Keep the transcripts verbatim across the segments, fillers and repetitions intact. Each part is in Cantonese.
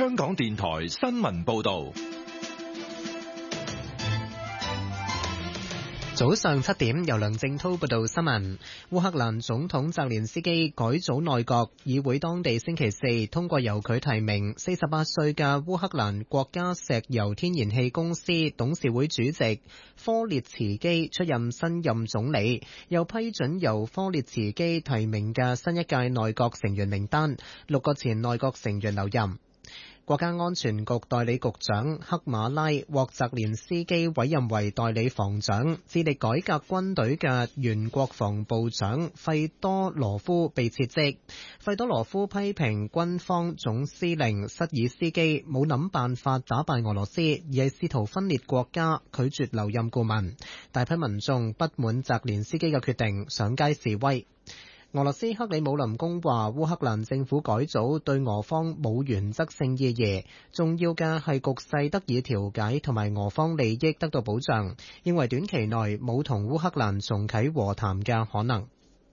香港電台新聞報道。 早上七點，由梁正濤報道新聞。烏克蘭總統澤連斯基改組內閣，議會當地星期四通過由佢提名四十八歲嘅烏克蘭國家石油天然氣公司董事會主席科列茨基出任新任總理，又批准由科列茨基提名嘅新一屆內閣成員名單，六個前內閣成員留任。國家安全局代理局長克馬拉獲澤連斯基委任為代理防長，致力改革軍隊嘅原國防部長費多羅夫被撤職。費多羅夫批評軍方總司令塞爾斯基冇諗辦法打敗俄羅斯，而係試圖分裂國家，拒絕留任顧問。大批民眾不滿澤連斯基嘅決定，上街示威。俄羅斯克里姆林宮話，烏克蘭政府改組對俄方冇原則性意義，重要嘅係局勢得以調解同埋俄方利益得到保障，認為短期內冇同烏克蘭重啟和談嘅可能。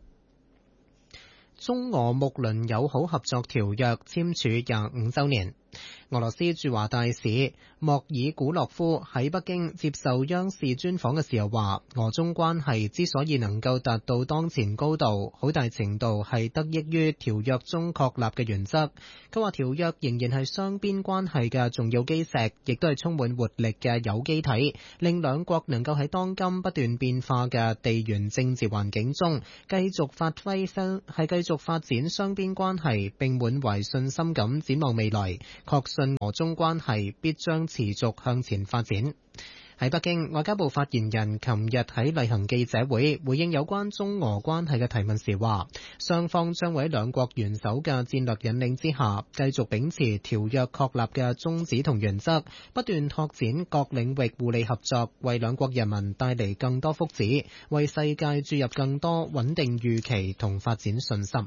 中俄睦鄰友好合作條約簽署廿五週年。俄羅斯駐華大使莫爾古洛夫喺北京接受央視專訪嘅時候話，俄中關係之所以能夠達到當前高度，好大程度係得益於條約中確立嘅原則。佢話條約仍然係雙邊關係嘅重要基石，亦都係充滿活力嘅有機體，令兩國能夠喺當今不斷變化嘅地緣政治環境中繼續發揮係繼續發展雙邊關係，並滿懷信心咁展望未來，確信俄中關係必將持續向前發展。喺北京，外交部發言人琴日喺例行記者會回應有關中俄關係嘅提問時話，雙方將會喺兩國元首嘅戰略引領之下，繼續秉持條約確立嘅宗旨同原則，不斷拓展各領域互利合作，為兩國人民帶嚟更多福祉，為世界注入更多穩定預期同發展信心。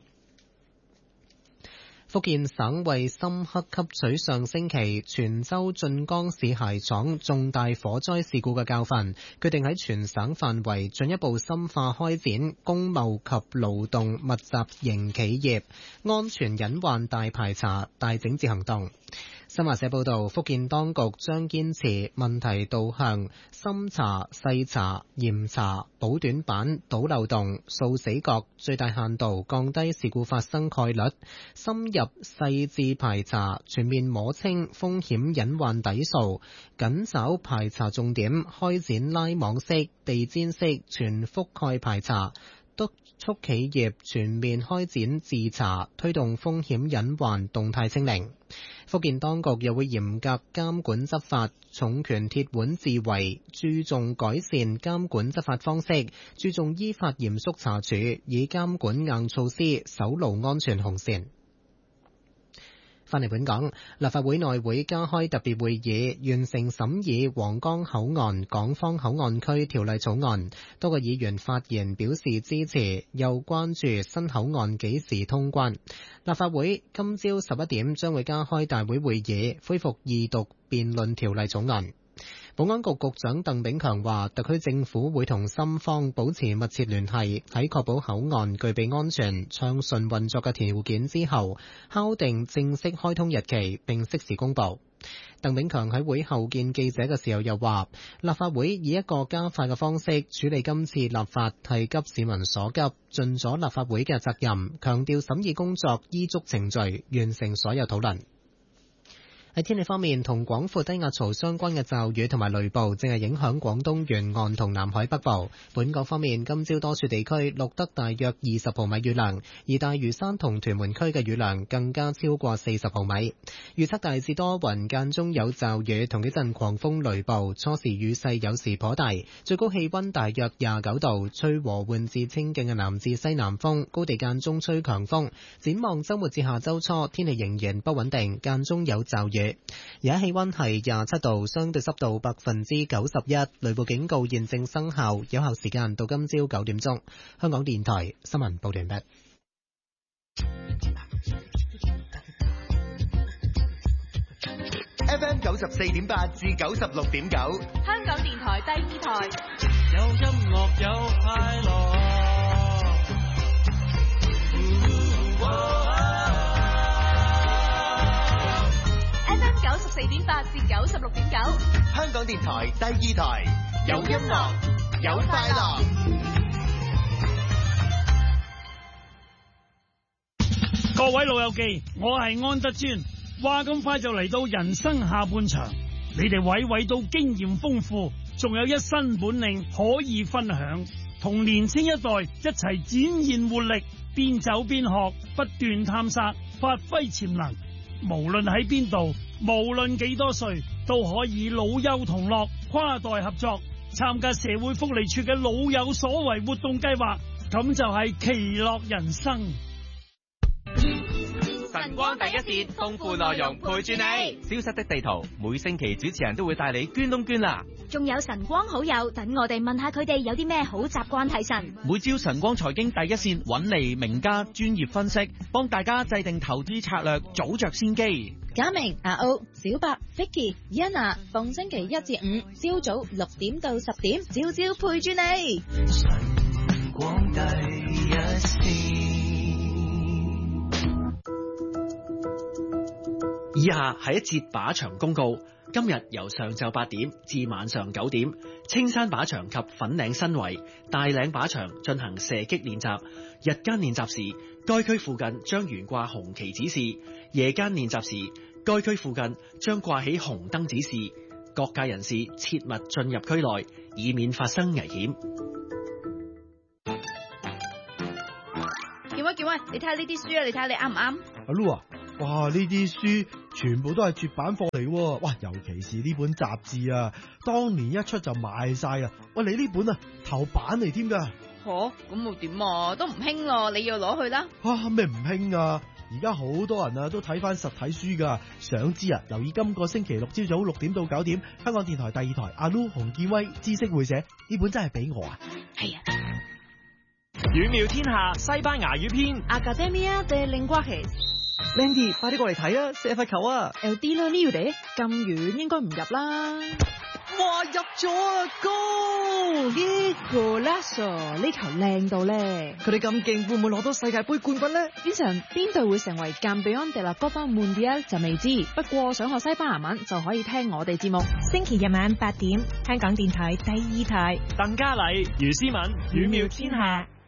福建省為深刻吸取上星期泉州晉江市鞋廠重大火災事故嘅教訓，決定喺全省範圍進一步深化開展工貿及勞動密集型企業安全隱患大排查、大整治行動。新華社報道，福建當局將堅持問題導向、深查、細查、嚴查、補短板、堵漏洞、掃死角，最大限度降低事故發生概率，深入細緻排查，全面摸清風險隱患底數，緊找排查重點，開展拉網式、地氈式全覆蓋排查，督促企業全面開展自查，推動風險隱患動態清零。福建當局又會嚴格監管執法，重拳鐵腕治圍，注重改善監管執法方式，注重依法嚴肅查處，以監管硬措施守牢安全紅線。翻嚟本港，立法會內會加開特別會議，完成審議皇崗口岸港方口岸區條例草案。多個議員發言表示支持，又關注新口岸幾時通關。立法會今朝十一點將會加開大會會議，恢復二讀辯論條例草案。保安局局長鄧炳強話，特區政府會同深方保持密切聯繫，喺確保口岸具備安全暢順運作嘅條件之後，敲定正式開通日期，並適時公佈。鄧炳強喺會後見記者嘅時候又話，立法會以一個加快嘅方式處理今次立法係急市民所急，盡咗立法會嘅責任，強調審議工作依足程序，完成所有討論。喺天氣方面，同廣闊低壓槽相關嘅驟雨同埋雷暴正係影響廣東沿岸同南海北部。本港方面，今朝多處地區錄得大約二十毫米雨量，而大嶼山同屯門區嘅雨量更加超過四十毫米。預測大致多雲，間中有驟雨同幾陣狂風雷暴，初時雨勢有時頗大，最高氣溫大約廿九度，吹和緩至清勁嘅南至西南風，高地間中吹強風。展望週末至下週初，天氣仍然不穩定，間中有驟雨。而家氣溫係廿七度，相對濕度百分之九十一，雷暴警告現正生效，有效時間到今朝九點鐘。香港電台新聞報道完畢。 F M 九十四點八至九十六點九， 香港電台第二台， 有音樂有快樂。 點八至九十六點九。 香港電台第二台，有音樂，有快樂。 各位老友記，我係安德尊。話咁快就嚟到人生下半場，你哋位位都經驗豐富，仲有一身本領可以分享，同年青一代一齊展現活力，邊走邊學，不斷探索，發揮潛能。無論喺邊度，無論幾多歲，都可以老幼同樂，跨代合作，參加社會福利處嘅老有所為活動計劃，咁就係其樂人生。 晨光第一線，豐富內容陪住你。消失的地圖，每星期主持人都會帶你捐窿捐罅。 仲有晨光好友，等我哋問下佢哋有啲咩好習慣提神。 每朝晨光財經第一線揾嚟名家專業分析，幫大家制定投資策略，早着先機。 嘉明、阿歐、小白、Vicky、Yana， 逢星期一至五朝早六點到十點，朝朝陪住你。晨光第一線。 以下係一節靶場公告。今日由上晝八點至晚上九點，青山靶場及粉嶺新圍、大嶺靶場進行射擊練習。日間練習時，該區附近將懸掛紅旗指示；夜間練習時，該區附近將掛起紅燈指示。各界人士切勿進入區內，以免發生危險。 健威健威，你睇下呢啲書啊，你睇下你啱唔啱？ 阿 Lu 啊，哇！呢啲書全部都係絕版貨嚟喎，哇！尤其是呢本雜誌啊，當年一出就賣晒啊！喂，你呢本啊頭版嚟添噶。 吓，咁又點啊？都唔興咯，你要攞去啦。 啊，咩唔興啊？而家好多人啊都睇翻實體書噶，想知啊？留意今個星期六朝早六點到九點，香港電台第二台阿 Lu 洪建威知識會社，呢本真係俾我啊！ 係啊。 語妙天下西班牙語篇 Academia de Lenguajes。Landy， 快啲過嚟睇啊！射罰球啊 ！El tiro libre， 咁遠應該唔入啦。 哇！入咗啊！Goal！ 呢個 Lasso 呢球靚到咧！ 佢哋咁勁，會唔會攞到世界盃冠軍呢？ 呢場邊隊會成為 Campeón de la Copa Mundial 就未知，不過想學西班牙文就可以聽我哋節目。 星期日晚八點，香港電台第二台， 鄧嘉麗、余思敏，語妙天下。